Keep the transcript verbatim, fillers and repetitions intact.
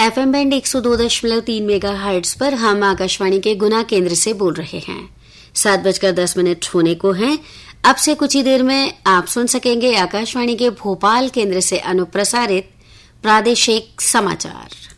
FM band एक सौ दो दशमलव तीन मेगाहर्ट्ज पर हम आकाशवाणी के गुना केंद्र से बोल रहे हैं। सात बजकर दस मिनट होने को हैं। अब से कुछ ही देर में आप सुन सकेंगे आकाशवाणी के भोपाल केंद्र से अनुप्रसारित प्रादेशिक समाचार।